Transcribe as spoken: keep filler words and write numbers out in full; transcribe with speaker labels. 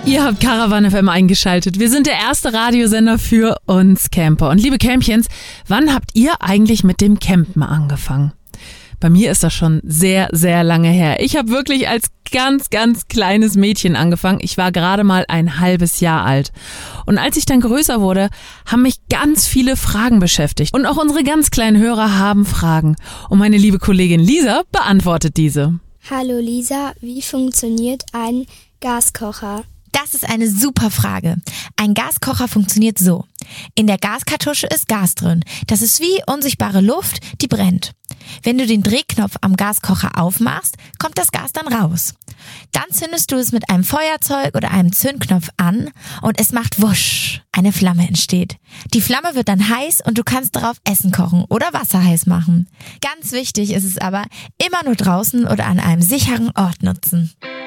Speaker 1: Ihr habt Caravan F M eingeschaltet. Wir sind der erste Radiosender für uns Camper. Und liebe Campchens, wann habt ihr eigentlich mit dem Campen angefangen? Bei mir ist das schon sehr, sehr lange her. Ich habe wirklich als ganz, ganz kleines Mädchen angefangen. Ich war gerade mal ein halbes Jahr alt. Und als ich dann größer wurde, haben mich ganz viele Fragen beschäftigt. Und auch unsere ganz kleinen Hörer haben Fragen. Und meine liebe Kollegin Lisa beantwortet diese.
Speaker 2: Hallo Lisa, wie funktioniert ein Gaskocher?
Speaker 3: Das ist eine super Frage. Ein Gaskocher funktioniert so. In der Gaskartusche ist Gas drin. Das ist wie unsichtbare Luft, die brennt. Wenn du den Drehknopf am Gaskocher aufmachst, kommt das Gas dann raus. Dann zündest du es mit einem Feuerzeug oder einem Zündknopf an und es macht wusch, eine Flamme entsteht. Die Flamme wird dann heiß und du kannst darauf Essen kochen oder Wasser heiß machen. Ganz wichtig ist es aber, immer nur draußen oder an einem sicheren Ort nutzen.